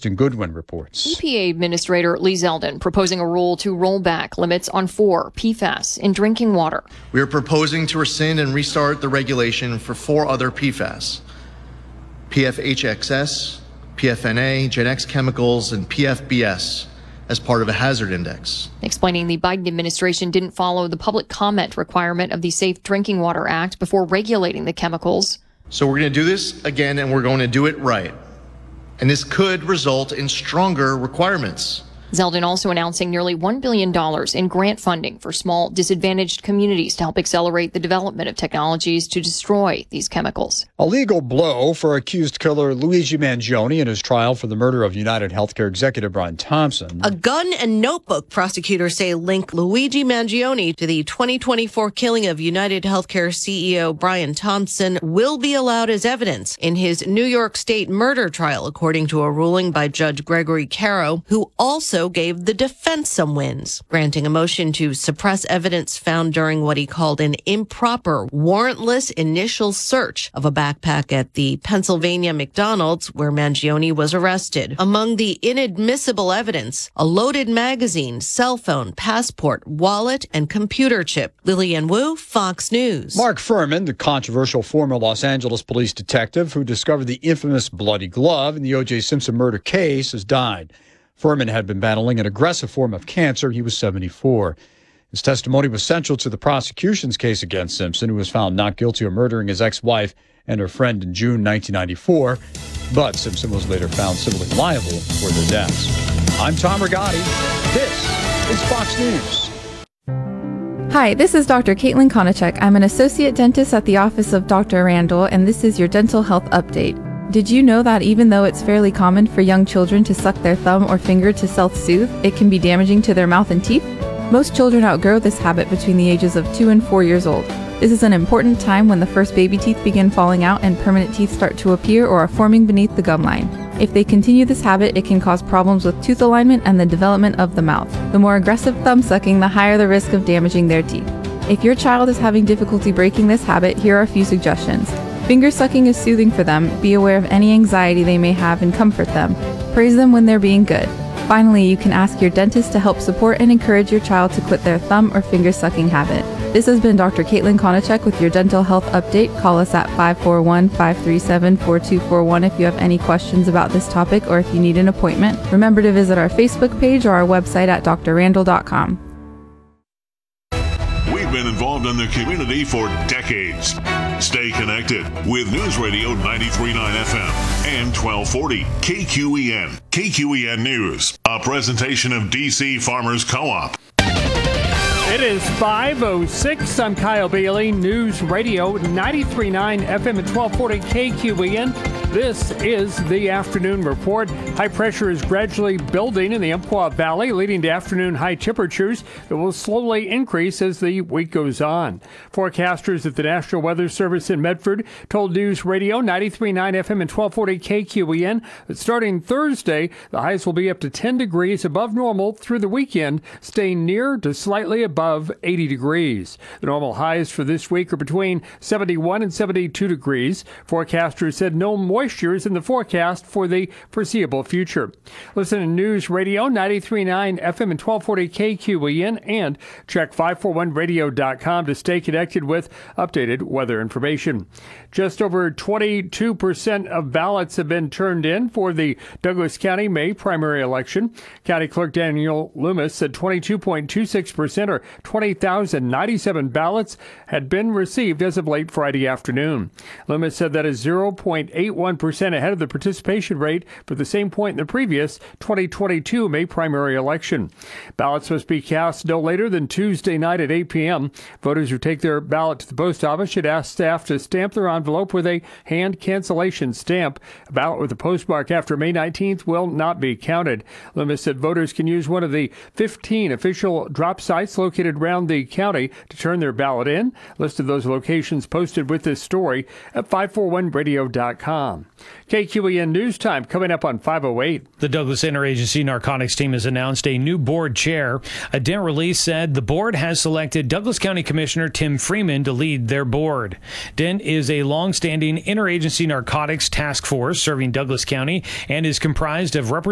Kristen Goodwin reports. EPA Administrator Lee Zeldin proposing a rule to roll back limits on 4 PFAS in drinking water. We are proposing to rescind and restart the regulation for 4 other PFAS: PFHXS, PFNA, GenX chemicals, and PFBS as part of a hazard index. Explaining the Biden administration didn't follow the public comment requirement of the Safe Drinking Water Act before regulating the chemicals. So we're going to do this again, and we're going to do it right. And this could result in stronger requirements. Zeldin also announcing nearly $1 billion in grant funding for small, disadvantaged communities to help accelerate the development of technologies to destroy these chemicals. A legal blow for accused killer Luigi Mangione in his trial for the murder of United Healthcare executive Brian Thompson. A gun and notebook, prosecutors say, link Luigi Mangione to the 2024 killing of United Healthcare CEO Brian Thompson will be allowed as evidence in his New York State murder trial, according to a ruling by Judge Gregory Caro, who also gave the defense some wins, granting a motion to suppress evidence found during what he called an improper, warrantless initial search of a backpack at the Pennsylvania McDonald's where Mangione was arrested. Among the inadmissible evidence, a loaded magazine, cell phone, passport, wallet, and computer chip. Lillian Wu, Fox News. Mark Furman, the controversial former Los Angeles police detective who discovered the infamous bloody glove in the O.J. Simpson murder case, has died. Furman had been battling an aggressive form of cancer. He was 74. His testimony was central to the prosecution's case against Simpson, who was found not guilty of murdering his ex-wife and her friend in June 1994. But Simpson was later found civilly liable for their deaths. I'm Tom Rigotti. This is Fox News. Hi, this is Dr. Caitlin Konachek. I'm an associate dentist at the office of Dr. Randall, and this is your dental health update. Did you know that even though it's fairly common for young children to suck their thumb or finger to self-soothe, it can be damaging to their mouth and teeth? Most children outgrow this habit between the ages of 2 and 4 years old. This is an important time when the first baby teeth begin falling out and permanent teeth start to appear or are forming beneath the gum line. If they continue this habit, it can cause problems with tooth alignment and the development of the mouth. The more aggressive thumb sucking, the higher the risk of damaging their teeth. If your child is having difficulty breaking this habit, here are a few suggestions. Finger sucking is soothing for them. Be aware of any anxiety they may have and comfort them. Praise them when they're being good. Finally, you can ask your dentist to help support and encourage your child to quit their thumb or finger sucking habit. This has been Dr. Caitlin Konachek with your dental health update. Call us at 541-537-4241 if you have any questions about this topic or if you need an appointment. Remember to visit our Facebook page or our website at drrandall.com. We've been involved in the community for decades. Stay connected with News Radio 93.9 FM and 1240 KQEN. KQEN News, a presentation of DC Farmers Co-op. It is 5:06. I'm Kyle Bailey, News Radio 93.9 FM and 1240 KQEN. This is the afternoon report. High pressure is gradually building in the Umpqua Valley, leading to afternoon high temperatures that will slowly increase as the week goes on. Forecasters at the National Weather Service in Medford told News Radio 93.9 FM and 1240 KQEN that starting Thursday, the highs will be up to 10 degrees above normal through the weekend, staying near to slightly above 80 degrees. The normal highs for this week are between 71 and 72 degrees. Forecasters said no moisture is in the forecast for the foreseeable future. Listen to News Radio 93.9 FM and 1240 KQEN and check 541radio.com to stay connected with updated weather information. Just over 22% of ballots have been turned in for the Douglas County May primary election. County Clerk Daniel Loomis said 22.26% or 20,097 ballots had been received as of late Friday afternoon. Loomis said that is 0.81% ahead of the participation rate for the same point in the previous 2022 May primary election. Ballots must be cast no later than Tuesday night at 8 p.m. Voters who take their ballot to the post office should ask staff to stamp their envelope with a hand cancellation stamp. A ballot with a postmark after May 19th will not be counted. Loomis said voters can use one of the 15 official drop sites located around the county to turn their ballot in. List of those locations posted with this story at 541radio.com. KQEN News Time coming up on 5:08. The Douglas Interagency Narcotics Team has announced a new board chair. A Dent release said the board has selected Douglas County Commissioner Tim Freeman to lead their board. Dent is a long-standing interagency narcotics task force serving Douglas County and is comprised of representatives